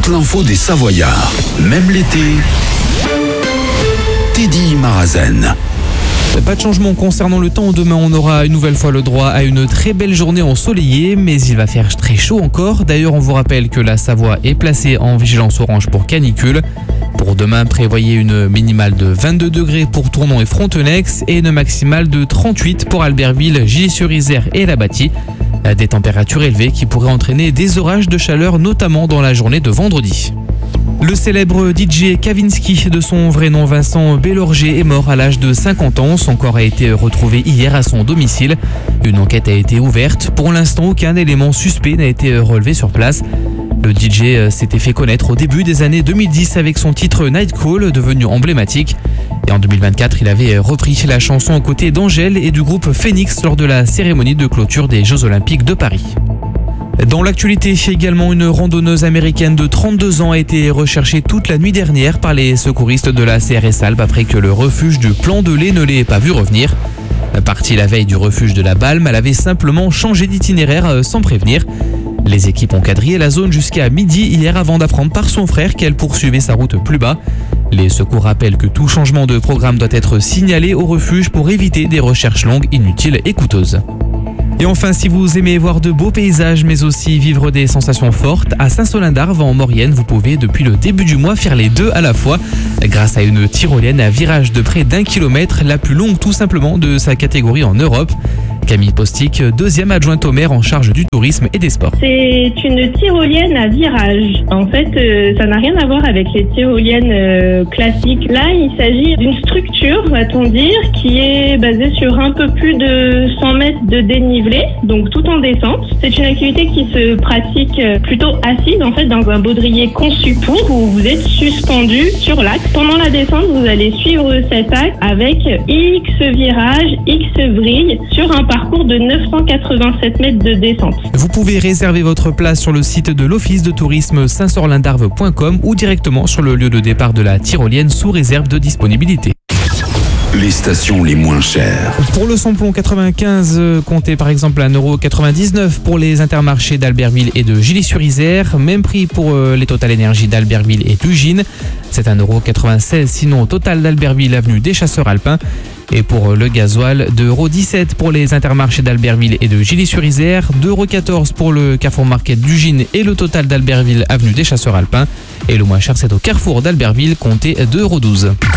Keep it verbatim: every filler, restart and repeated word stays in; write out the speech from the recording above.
toute l'info des Savoyards. Même l'été, Teddy Marazen. Pas de changement concernant le temps. Demain, on aura une nouvelle fois le droit à une très belle journée ensoleillée, mais il va faire très chaud encore. D'ailleurs, on vous rappelle que la Savoie est placée en vigilance orange pour canicule. Pour demain, prévoyez une minimale de vingt-deux degrés pour Tournon et Frontenex et une maximale de trente-huit pour Albertville, Gilly-sur-Isère et La Bâtie. Des températures élevées qui pourraient entraîner des orages de chaleur, notamment dans la journée de vendredi. Le célèbre D J Kavinsky, de son vrai nom Vincent Bélorger, est mort à l'âge de cinquante ans. Son corps a été retrouvé hier à son domicile. Une enquête a été ouverte. Pour l'instant, aucun élément suspect n'a été relevé sur place. Le D J s'était fait connaître au début des années deux mille dix avec son titre Night Call, devenu emblématique. Et en deux mille vingt-quatre, il avait repris la chanson aux côtés d'Angèle et du groupe Phoenix lors de la cérémonie de clôture des Jeux Olympiques de Paris. Dans l'actualité, également, une randonneuse américaine de trente-deux ans a été recherchée toute la nuit dernière par les secouristes de la C R S Alpes après que le refuge du Plan de Lay ne l'ait pas vue revenir. Partie la veille du refuge de la Balme, elle avait simplement changé d'itinéraire sans prévenir. Les équipes ont quadrillé la zone jusqu'à midi hier avant d'apprendre par son frère qu'elle poursuivait sa route plus bas. Les secours rappellent que tout changement de programme doit être signalé au refuge pour éviter des recherches longues, inutiles et coûteuses. Et enfin, si vous aimez voir de beaux paysages mais aussi vivre des sensations fortes, à Saint-Solin-d'Arve en Maurienne, vous pouvez depuis le début du mois faire les deux à la fois grâce à une tyrolienne à virage de près d'un kilomètre, la plus longue tout simplement de sa catégorie en Europe. Camille Postic, deuxième adjointe au maire en charge du tourisme et des sports. C'est une tyrolienne à virage. En fait, euh, ça n'a rien à voir avec les tyroliennes euh, classiques. Là, il s'agit d'une structure, va-t-on dire, qui est basée sur un peu plus de cent mètres de dénivelé, donc tout en descente. C'est une activité qui se pratique plutôt assise, en fait, dans un baudrier conçu pour, où vous êtes suspendu sur l'axe. Pendant la descente, vous allez suivre cet axe avec X virages, X vrilles sur un parcours de neuf cent quatre-vingt-sept mètres de descente. Vous pouvez réserver votre place sur le site de l'Office de tourisme saint sorlin d'arve point com ou directement sur le lieu de départ de la tyrolienne sous réserve de disponibilité. Les stations les moins chères. Pour le samplon quatre-vingt-quinze, comptez par exemple un euro quatre-vingt-dix-neuf pour les intermarchés d'Albertville et de Gilly-sur-Isère. Même prix pour les Total Énergie d'Albertville et d'Ugine. C'est un euro quatre-vingt-seize sinon Total d'Albertville, avenue des Chasseurs Alpins. Et pour le gasoil, deux euros dix-sept pour les intermarchés d'Albertville et de Gilly-sur-Isère, deux euros quatorze pour le Carrefour Market d'Ugine et le Total d'Albertville, avenue des Chasseurs Alpins. Et le moins cher, c'est au Carrefour d'Albertville, comptez deux euros douze.